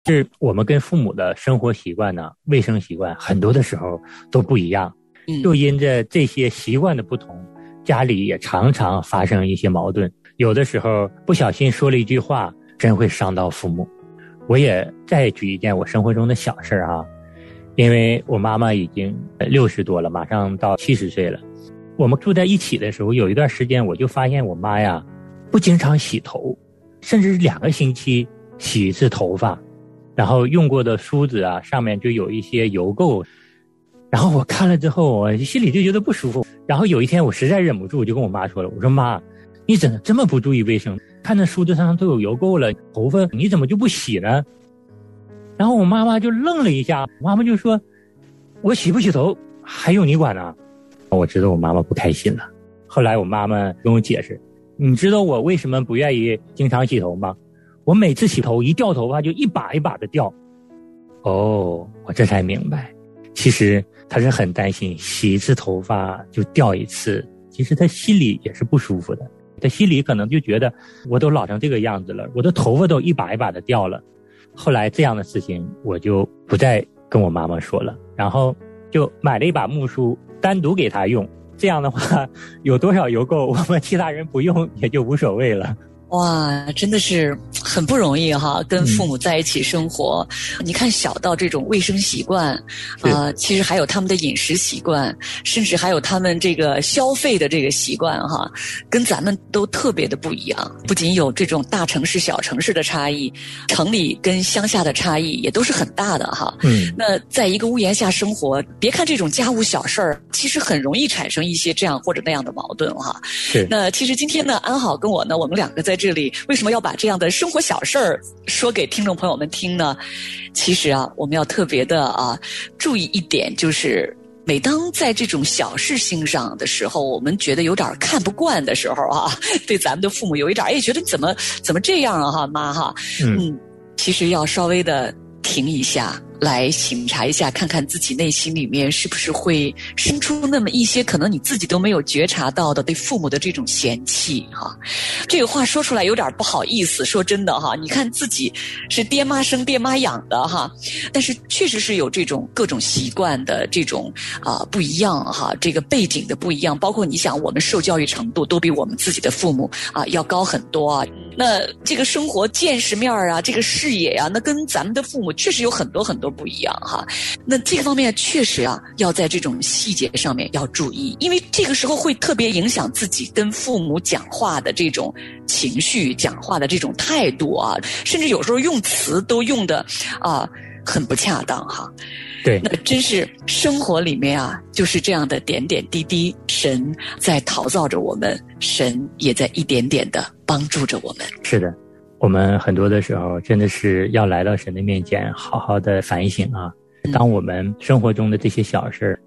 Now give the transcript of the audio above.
是我们跟父母的生活习惯呢、卫生习惯很多的时候都不一样，就因着这些习惯的不同，家里也常常发生一些矛盾。有的时候不小心说了一句话，真会伤到父母。我也再举一件我生活中的小事啊，因为我妈妈已经60多了，马上到70岁了。我们住在一起的时候，有一段时间我就发现我妈呀，不经常洗头，甚至是2个星期洗一次头发，然后用过的梳子啊，上面就有一些油垢。然后我看了之后，我心里就觉得不舒服。然后有一天我实在忍不住，我就跟我妈说了，我说妈，你怎么这么不注意卫生？看那梳子上都有油垢了，头发你怎么就不洗呢？然后我妈妈就愣了一下，妈妈就说，我洗不洗头还用你管呢？我知道我妈妈不开心了。后来我妈妈跟我解释，你知道我为什么不愿意经常洗头吗？我每次洗头一掉头发就一把一把的掉。哦，我这才明白，其实她是很担心洗一次头发就掉一次，其实她心里也是不舒服的。她心里可能就觉得我都老成这个样子了，我的头发都一把一把的掉了。后来这样的事情我就不再跟我妈妈说了，然后就买了一把木梳单独给她用，这样的话有多少油垢我们其他人不用也就无所谓了。 哇，真的是很不容易哈，跟父母在一起生活。你看，小到这种卫生习惯，其实还有他们的饮食习惯，甚至还有他们这个消费的这个习惯哈，跟咱们都特别的不一样。不仅有这种大城市、小城市的差异，城里跟乡下的差异也都是很大的哈。那在一个屋檐下生活，别看这种家务小事儿，其实很容易产生一些这样或者那样的矛盾哈。那其实今天呢，安好跟我呢，我们2个在这里为什么要把这样的生活小事儿说给听众朋友们听呢？其实啊，我们要特别的注意一点，就是每当在这种小事情上的时候，我们觉得有点看不惯的时候对咱们的父母有一点觉得怎么这样啊妈哈，其实要稍微的停一下，来省察一下，看看自己内心里面是不是会生出那么一些可能你自己都没有觉察到的对父母的这种嫌弃哈。这个话说出来有点不好意思，说真的哈，你看自己是爹妈生爹妈养的哈，但是确实是有这种各种习惯的这种不一样哈，这个背景的不一样，包括你想我们受教育程度都比我们自己的父母要高很多啊。那这个生活见识面啊，这个视野啊，那跟咱们的父母确实有很多很多不一样哈。那这个方面确实要在这种细节上面要注意，因为这个时候会特别影响自己跟父母讲话的这种情绪，讲话的这种态度甚至有时候用词都用的很不恰当哈。 对， 那真是生活里面就是这样的点点滴滴，神在陶造着我们，神也在一点点的帮助着我们。 是的，我们很多的时候真的是要来到神的面前，好好的反省当我们生活中的这些小事